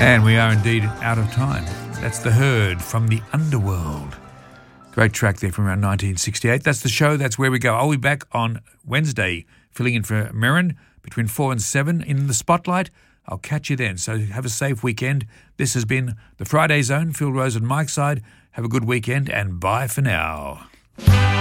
And we are indeed out of time. That's The Herd from the Underworld. Great track there from around 1968. That's the show. That's where we go. I'll be back on Wednesday, filling in for Merrin between 4 and 7 in the Spotlight. I'll catch you then. So have a safe weekend. This has been the Friday Zone. Phil Rose and Mike Side. Have a good weekend and bye for now.